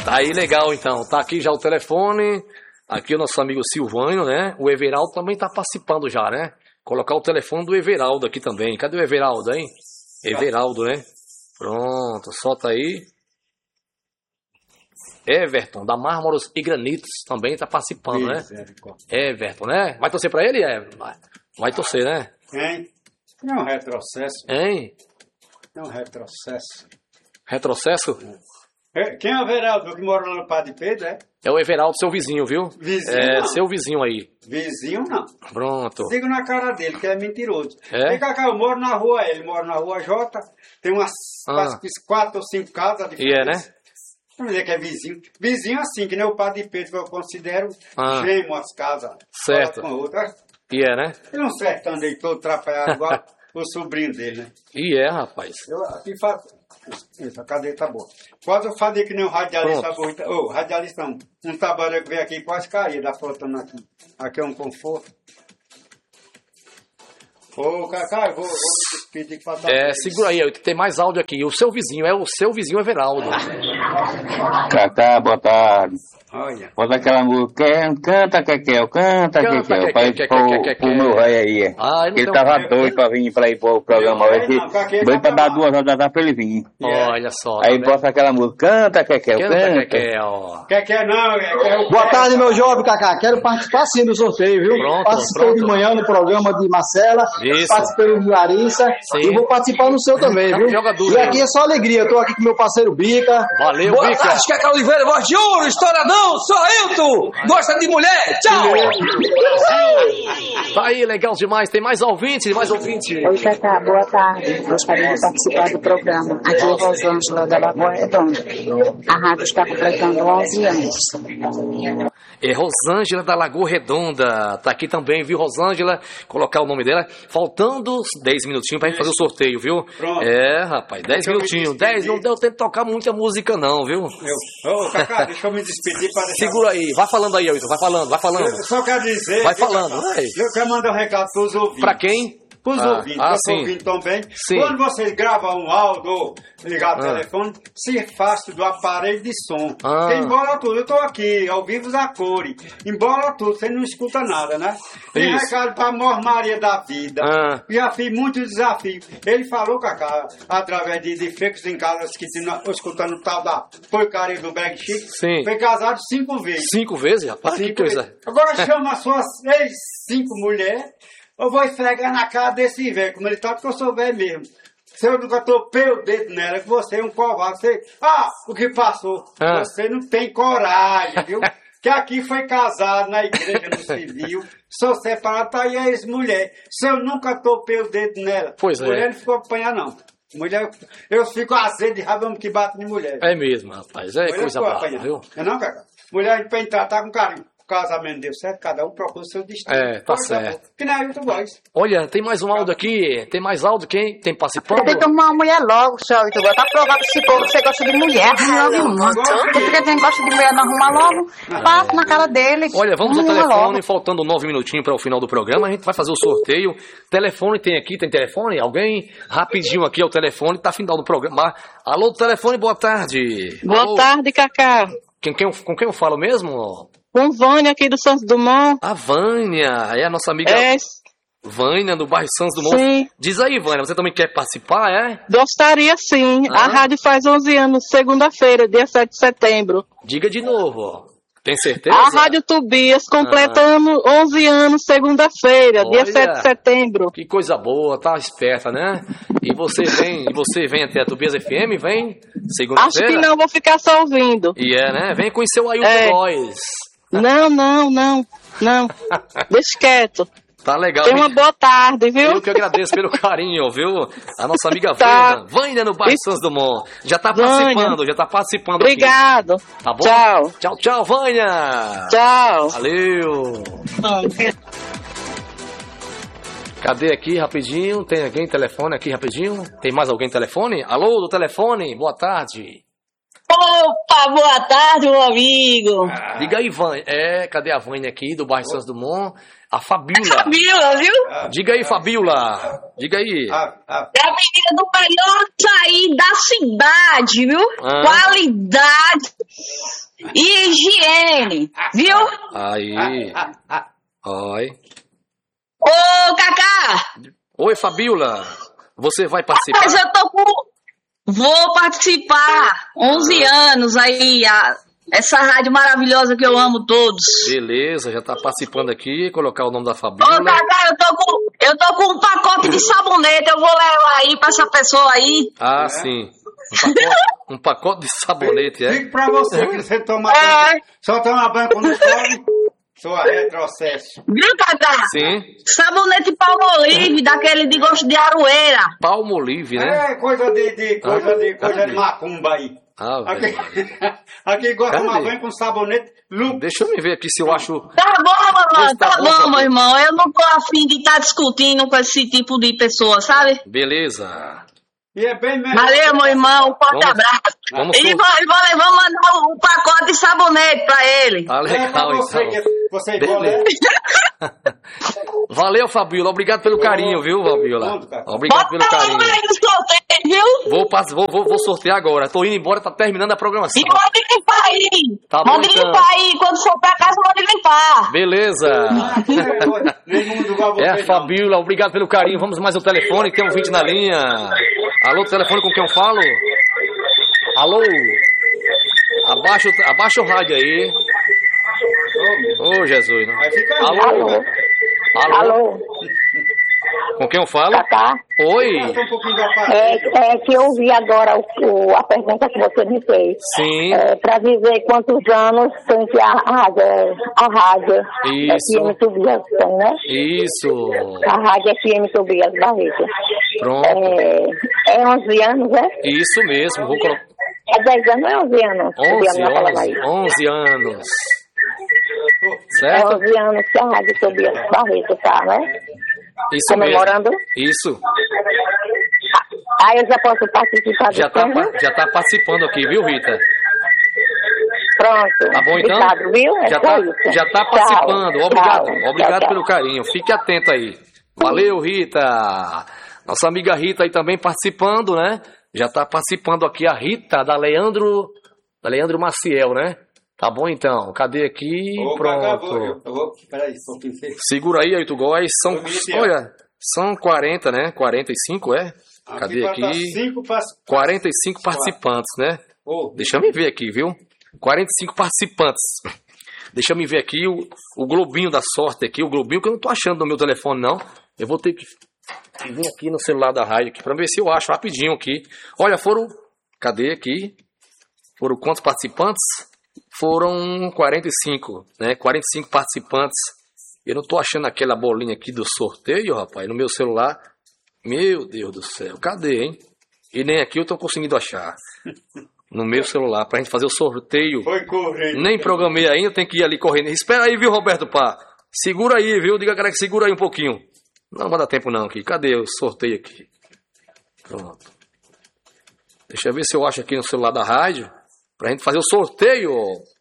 Tá aí, legal, então. Tá aqui já o telefone. Aqui o nosso amigo Silvânio, né? O Everaldo também tá participando já, né? Colocar o telefone do Everaldo aqui também. Cadê o Everaldo, hein? Everaldo, né? Pronto, solta aí. Everton, da Mármoros e Granitos, também tá participando, né? Everton, né? Vai torcer pra ele? Vai torcer, né? Hein? É um retrocesso. Hein? É um retrocesso. Retrocesso? Quem é o Everaldo que mora lá no Padre Pedro, é? É o Everaldo, seu vizinho, viu? Vizinho não. Seu vizinho aí. Vizinho não. Pronto. Digo na cara dele, que é mentiroso. É? Vem cá, eu moro na rua, ele mora na rua J, tem umas 4 ou 5 casas diferentes. E é, né? Vamos dizer que é vizinho. Vizinho assim, que nem o Padre Pedro, que eu considero gêmeo as casas. Certo. Com outra. E é, né? Ele não sertando aí todo atrapalhado igual o sobrinho dele, né? E é, rapaz. Eu aqui faço... Isso, a cadeira tá boa. Quase eu falei que nem um radialista. Radialista não. Um trabalho que veio aqui quase caía, da flotando aqui. Aqui é um conforto. Ô, Cacá, eu vou pedir pra dar. Segura aí, tem mais áudio aqui. O seu vizinho, é o seu vizinho Everaldo. Cacá, boa tarde. Olha. Bota aquela música, canta, Kekel, canta, Kekel, pro meu velho aí. Ele tava doido pra vir pra ir pro programa hoje. Doido pra dar 2 horas da tarde pra ele vir. Olha só. Aí bota aquela música, canta, Kekel, canta. Kekel não, Boa tarde, meu jovem Cacá. Quero participar sim do sorteio, viu? Participei de manhã no programa de Marcela. Isso. Participei de Larissa. Sim. E vou participar no seu também, viu? E aqui é só alegria. Eu tô aqui com meu parceiro Bica. Valeu, Boa Bica. tarde, Cacá Oliveira, voz de ouro, estouradão, sou Ailton. Gosta de mulher? Tchau. Tá aí, legal demais. Tem mais ouvinte, Oi, Cacá, boa tarde. Gostaria de participar do programa. Aqui é Rosângela da Lagoa Redonda. A rádio está completando 11 anos. É Rosângela da Lagoa Redonda. Tá aqui também, viu, Rosângela? Colocar o nome dela. Faltando 10 minutinhos pra gente fazer o sorteio, viu? Pronto. Rapaz, 10 minutinhos. 10, não deu tempo de tocar muita música não, viu? Ô, Cacá, deixa eu me despedir para deixar... Segura aí, vai falando aí, Ailton, vai falando. Eu só quero dizer... Vai falando, vai. Eu quero mandar um recado para os ouvintes. Pra quem? Os ouvintes, sim. ouvintes também. Sim. Quando vocês gravam um áudio ou ligar o telefone, se afaste do aparelho de som. Porque embora tudo, eu estou aqui, ao vivo a cores. Embora tudo, você não escuta nada, né? Tem recado para a Mor Maria da Vida. Já fiz muitos desafios. Ele falou, Cacá, através de ficos em casa, que escutando o tal da porcaria do Bag Chic. Sim. Foi casado 5 vezes. 5 vezes, rapaz? Que coisa. Agora chama as suas 5 mulheres. Eu vou esfregar na cara desse velho, como ele tá, porque eu sou velho mesmo. Se eu nunca topei o dedo nela, que você é um covarde. Você... o que passou? Você não tem coragem, viu? Que aqui foi casado na igreja, no civil. Sou separado, tá aí a ex-mulher. Se eu nunca topei o dedo nela, mulher não ficou apanhar, não. Mulher, eu fico azedo de rabo que bate em mulher. É mesmo, rapaz. É mulher coisa brava, viu? Não, cara. Mulher pra entrar, tá com carinho. Casamento deu certo, cada um procura o seu destino. Tá certo. Que nem tu voz. Olha, tem mais um áudio aqui. Tem mais áudio, quem tem participando? Tem que arrumar uma mulher logo, seu Ailton. Tá provado que você gosta de mulher. Porque quem gosta de mulher não arruma logo, passa na cara dele. Olha, vamos ao telefone, faltando 9 minutinhos para o final do programa. A gente vai fazer o sorteio. Telefone tem aqui, tem telefone? Alguém? Rapidinho aqui ao telefone, tá final do programa. Alô, telefone, boa tarde. Boa tarde, Cacá. Com quem eu falo mesmo? Com Vânia aqui do Santos Dumont. A Vânia, é a nossa amiga Vânia do bairro Santos Dumont. Sim. Diz aí, Vânia, você também quer participar, é? Gostaria sim. A rádio faz 11 anos, segunda-feira, dia 7 de setembro. Diga de novo, ó. Tem certeza? A Rádio Tubias, completando 11 anos, segunda-feira, dia 7 de setembro. Que coisa boa, tá esperta, né? E você vem até a Tubias FM, vem segunda-feira? Acho que não, vou ficar só ouvindo. Né? Vem conhecer o Ailton Góes. Não. Deixa quieto. Tá legal. Tenha uma boa tarde, viu? Eu que agradeço pelo carinho, viu? A nossa amiga Vânia no bairro Santos Dumont. Já tá participando. Obrigado. Aqui. Tá bom? Tchau, Vânia. Tchau. Valeu. Cadê aqui, rapidinho? Tem alguém telefone aqui, rapidinho? Tem mais alguém telefone? Alô, do telefone? Boa tarde. Opa, boa tarde, meu amigo. Diga aí, Vânia. Cadê a Vânia aqui, do bairro Santos Dumont? A Fabiola. Fabiola, viu? Diga aí, Fabiola. Diga aí. É a menina do melhor açaí da cidade, viu? Qualidade. e higiene, viu? Aí. Oi. Ô, Cacá! Oi, Fabiola. Você vai participar? Mas eu tô com... Vou participar. 11 anos aí, essa rádio maravilhosa que eu amo todos. Beleza, já tá participando aqui. Colocar o nome da Fabiola. Ô, Cacá, eu tô com um pacote de sabonete. Eu vou levar aí pra essa pessoa aí. Ah, sim. Um pacote de sabonete, é? Digo pra você que você toma banho. Só toma banho quando come. Sua retrocesso. Viu, Cacá? Sim. Sabonete Palmolive, daquele de gosto de aroeira. Palmolive, né? É, coisa de macumba aí. Ah, aqui gosta de tomar banho com sabonete. Deixa eu me ver aqui se eu acho... Tá bom, mamãe, tá bom, meu irmão. Eu não tô afim de estar discutindo com esse tipo de pessoa, sabe? Beleza. E é bem mesmo. Valeu, meu irmão. Um forte abraço. E vou mandar um pacote de sabonete pra ele. Ah, legal, Você igual. Valeu, Fabiola. Obrigado pelo carinho, viu, Fabiola? Obrigado pelo carinho. Vou sortear agora. Tô indo embora, tá terminando a programação. E pode limpar aí. Tá bom, pode limpar aí. Quando for pra casa, pode limpar. Beleza. É a Fabiola. Obrigado pelo carinho. Vamos mais ao telefone. Tem um ouvinte na linha. Alô, telefone com quem eu falo? Alô? Abaixa o rádio aí. Ô, Jesus. Alô? Alô? Com quem eu falo? Cacá? Oi. É que eu ouvi agora a pergunta que você me fez. Sim. Para dizer quantos anos tem que a rádio Isso. FM Tobias tem, né? Isso. A rádio FM Tobias Barreto. Pronto. É 11 anos, é? Isso mesmo. Vou colocar. É 10 anos ou é 11 anos? 11 anos. Certo? É 11 anos que a rádio Tobias Barreto tá, né? Isso comemorando? mesmo. Isso. Aí eu já posso participar do já tá participando aqui, viu, Rita? Pronto. Tá bom, então? Obrigado, viu? Já tá participando. Obrigado. Tchau. Obrigado Tchau. pelo carinho. Fique atento aí. Valeu, Rita. Nossa amiga Rita aí também participando, né? Já tá participando aqui a Rita da Leandro Maciel, né? Tá bom, então. Cadê aqui? Pronto. Peraí, segura aí, Aitugóis. São 40, né? 45, é? Cadê aqui? 45 participantes, né? Deixa eu me ver aqui, viu? 45 participantes. Deixa eu me ver aqui o globinho da sorte aqui. O globinho que eu não tô achando no meu telefone, não. Eu vou ter que vir aqui no celular da rádio aqui pra ver se eu acho rapidinho aqui. Olha, cadê aqui? Foram quantos participantes? Foram 45, né? 45 participantes. Eu não tô achando aquela bolinha aqui do sorteio, rapaz, no meu celular. Meu Deus do céu, cadê, hein? E nem aqui eu tô conseguindo achar. No meu celular, pra gente fazer o sorteio. Foi correndo. Nem programei ainda, tem que ir ali correndo. Espera aí, viu, Roberto Pá? Segura aí, viu? Diga, cara, que segura aí um pouquinho. Não vai dar tempo não aqui. Cadê o sorteio aqui? Pronto. Deixa eu ver se eu acho aqui no celular da rádio. Pra gente fazer o sorteio.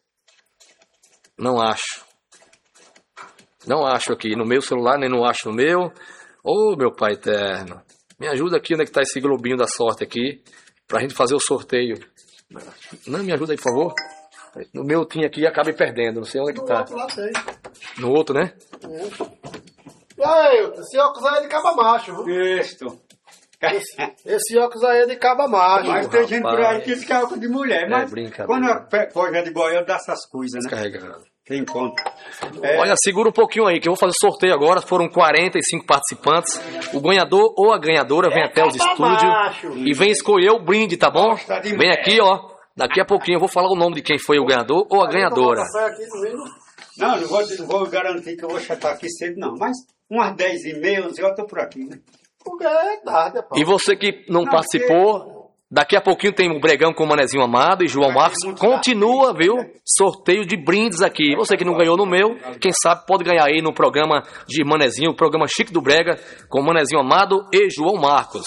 Não acho. Não acho aqui no meu celular, nem não acho no meu. Ô, meu pai eterno. Me ajuda aqui, onde é que tá esse globinho da sorte aqui. Pra gente fazer o sorteio. Não, me ajuda aí, por favor. No meu tinha aqui e acabei perdendo. Não sei onde é que tá. No outro lá tem. No outro, né? E aí, esse óculos aí é de caba macho, viu? Isso. Esse óculos aí é de caba macho. Mas tem gente por aí que diz que é óculos de mulher. Mas quando a coisa de boia, eu dou essas coisas, né? Descarregado. Tem conta. Olha, segura um pouquinho aí, que eu vou fazer o sorteio agora. Foram 45 participantes. O ganhador ou a ganhadora vem até os estúdios e vem escolher o brinde, tá bom? Vem aqui, ó. Daqui a pouquinho eu vou falar o nome de quem foi o ganhador ou a ganhadora. Não vou garantir que eu vou estar aqui cedo, não. Mas umas 10h30, 11h eu tô por aqui, né? Porque é tarde, pô. E você que não participou, daqui a pouquinho tem o Bregão com o Manezinho Amado e João Marcos. Continua, viu? Sorteio de brindes aqui. Você que não ganhou no meu, quem sabe pode ganhar aí no programa de Manezinho, o programa Chique do Brega, com Manezinho Amado e João Marcos.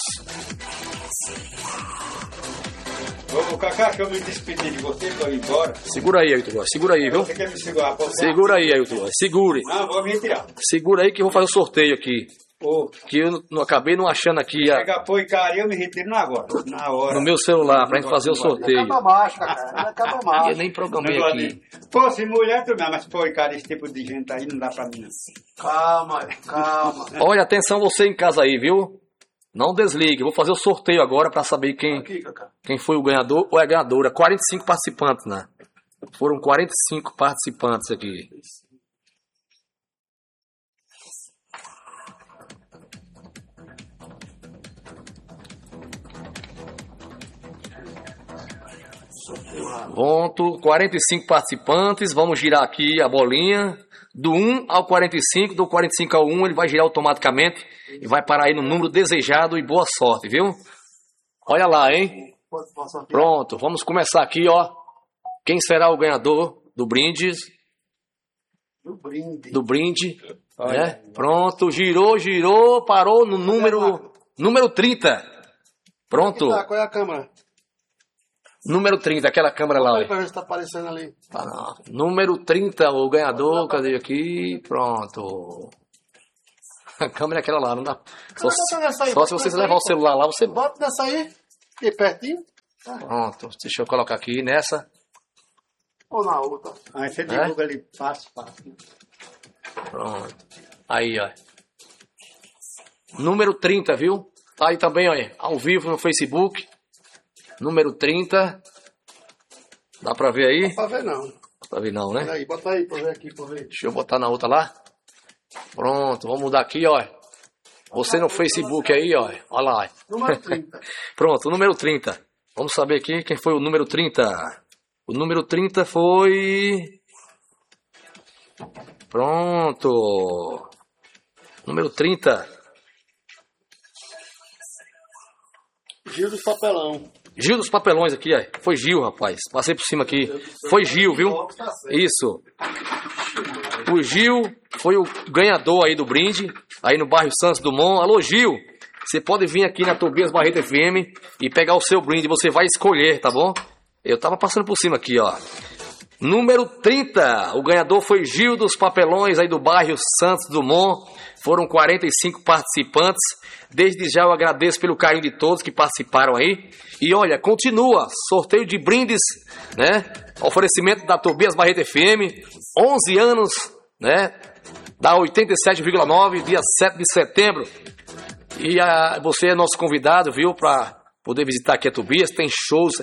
Ô, Cacá, que eu me despedi de você, tô indo embora. Segura aí, Ailton. Segura aí, viu? Você quer me segurar? Segura aí, Ailton. Segure. Não, vou me retirar. Segura aí que eu vou fazer o sorteio aqui. Que eu não acabei não achando aqui. Pega porcaria, eu me retiro agora, na hora. No meu celular, pra gente fazer o sorteio. Acaba macho, cara. Acaba macho. Eu nem programei aqui. Pô, se mulher, tu mesmo, mas porcaria, esse tipo de gente aí não dá pra mim, não. Calma. Olha, atenção você em casa aí, viu? Não desligue. Vou fazer o sorteio agora pra saber quem foi o ganhador ou a ganhadora. 45 participantes, né? Foram 45 participantes aqui. Pronto, 45 participantes. Vamos girar aqui a bolinha. Do 1 ao 45, do 45 ao 1, ele vai girar automaticamente e vai parar aí no número desejado e boa sorte, viu? Olha lá, hein? Pronto, vamos começar aqui, ó. Quem será o ganhador do brinde? Do brinde, né? Pronto, girou, parou no número 30. Pronto. Qual é a câmera? Número 30, aquela câmera lá. Pra ver se tá aparecendo ali. Número 30, o ganhador, cadê aqui? Pronto. A câmera é aquela lá, não dá. Só se você levar o celular lá, você bota nessa aí, e pertinho. Pronto, deixa eu colocar aqui nessa. Ou na outra. Aí você divulga ali, fácil. Pronto. Aí, ó. Número 30, viu? Tá aí também, ó, ao vivo no Facebook. Número 30. Dá pra ver aí? Não dá pra ver não. Dá pra ver não, né? Aí, bota aí pra ver aqui, pra ver. Deixa eu botar na outra lá. Pronto, vamos mudar aqui, ó. Você no Facebook aí, ó. Olha lá. Número 30. Pronto, o número 30. Vamos saber aqui quem foi o número 30. O número 30 foi... Pronto. Número 30. Gil dos Papelão. Gil dos Papelões aqui, ó. Foi Gil, rapaz. Passei por cima aqui. Foi Gil, viu? Isso. O Gil foi o ganhador aí do brinde, aí no bairro Santos Dumont. Alô, Gil. Você pode vir aqui na Tobias Barreto FM e pegar o seu brinde. Você vai escolher, tá bom? Eu tava passando por cima aqui, ó. Número 30. O ganhador foi Gil dos Papelões aí do bairro Santos Dumont. Foram 45 participantes. Desde já eu agradeço pelo carinho de todos que participaram aí. E olha, continua, sorteio de brindes, né? Oferecimento da Tobias Barreto FM, 11 anos, né? Da 87,9, dia 7 de setembro. E você é nosso convidado, viu? Para poder visitar aqui a Tobias. Tem shows,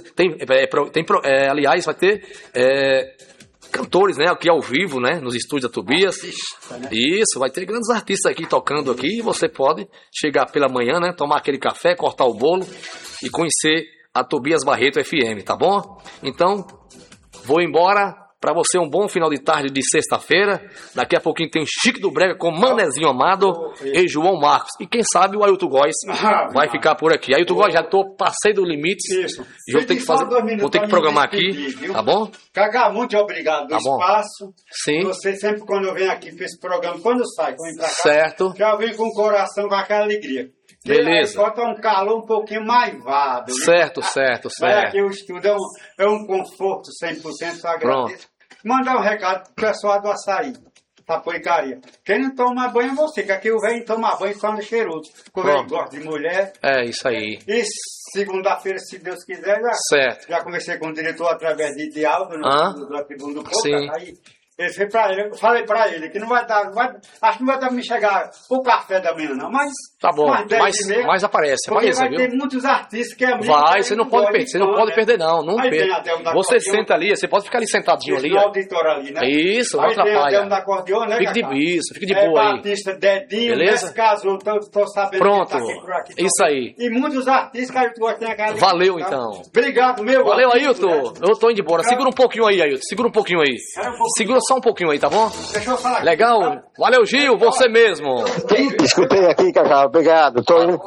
aliás, vai ter... cantores, né, aqui ao vivo, né, nos estúdios da Tobias. Isso, vai ter grandes artistas aqui tocando aqui e você pode chegar pela manhã, né, tomar aquele café, cortar o bolo e conhecer a Tobias Barreto FM, tá bom? Então, vou embora. Pra você um bom final de tarde de sexta-feira. Daqui a pouquinho tem Chique do Brega com Manezinho Amado e João Marcos. E quem sabe o Ailton Góes vai ficar por aqui. Ailton Góes, já passei do limite. Isso. Vou ter que programar aqui, tá bom? Cacá, muito obrigado do espaço. Sim. Você sempre quando eu venho aqui para esse programa, quando sai, quando vem pra cá, certo. já vem com o coração, com aquela alegria. Beleza. Aí um calor um pouquinho maivado. Certo. Vai aqui o estúdio, é um conforto 100%, eu agradeço. Mandar um recado pro pessoal do açaí, da porcaria. Quem não toma banho é você, que aqui o velho toma banho quando é cheiroso. Porque ele gosta de mulher. É, isso aí. E segunda-feira, se Deus quiser, já conversei com o diretor através de áudio, do Tribuna do Povo. Aí, falei pra ele que não vai dar, acho que não vai dar pra me chegar o café da manhã, não, mas... Tá bom, mas aparece, vai viu? ter muitos artistas que é muito... Você não pode perder, não perca. Você senta ali, você pode ficar ali sentadinho ali. Ali, né? Isso, não atrapalha. Fique de boa aí. Artista Dedinho, beleza? Caso, tô sabendo. Pronto, que tá aqui por aqui, isso aí. E muitos artistas que eu gosto de aquela... Valeu, então. Obrigado, meu. Valeu, Ailton. Eu tô indo embora. Segura um pouquinho aí, Ailton. Segura só um pouquinho aí, tá bom? Deixa eu falar. Legal. Valeu, Gil, você mesmo. Escutei aqui, Cacá, obrigado. Tô indo.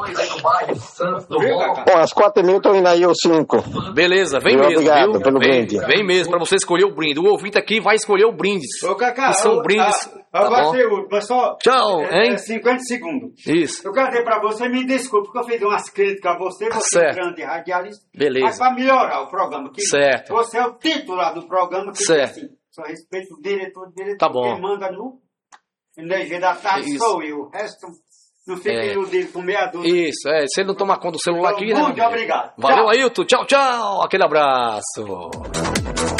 Bom, às 4h30 eu tô indo aí, aos 5. Beleza, vem mesmo, obrigado viu? Pelo brinde. Vem mesmo, pra você escolher o brinde. O ouvinte aqui vai escolher o brinde. Ô, Cacá, que são brindes. Vai ser útil, mas só... Tchau, hein? 50 segundos. Isso. Eu quero dizer pra você, me desculpe, porque eu fiz umas críticas a você é grande radialista. Beleza. Mas pra melhorar o programa. Certo. Você é o titular do programa. Certo. Assim, só respeito o diretor. Tá bom. Quem manda no energia da tarde sou eu. O resto Não fica iludido com meia dúzia. Isso, se ele não tomar conta do celular aqui, né? Muito obrigado. Valeu, Ailton. Tchau, tchau. Aquele abraço.